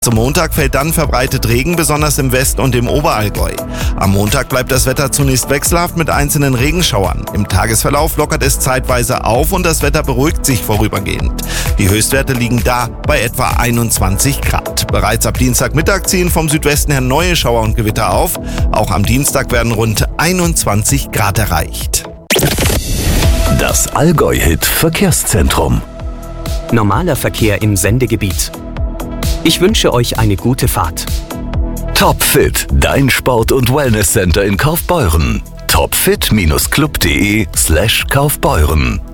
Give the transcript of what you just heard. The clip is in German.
Zum Montag fällt dann verbreitet Regen, besonders im Westen und im Oberallgäu. Am Montag bleibt das Wetter zunächst wechselhaft mit einzelnen Regenschauern. Im Tagesverlauf lockert es zeitweise auf und das Wetter beruhigt sich vorübergehend. Die Höchstwerte liegen da bei etwa 21 Grad. Bereits ab Dienstagmittag ziehen vom Südwesten her neue Schauer und Gewitter auf. Auch am Dienstag werden rund 21 Grad erreicht. Das Allgäu-Hit Verkehrszentrum. Normaler Verkehr im Sendegebiet. Ich wünsche euch eine gute Fahrt. Topfit, dein Sport- und Wellnesscenter in Kaufbeuren. Topfit-club.de/Kaufbeuren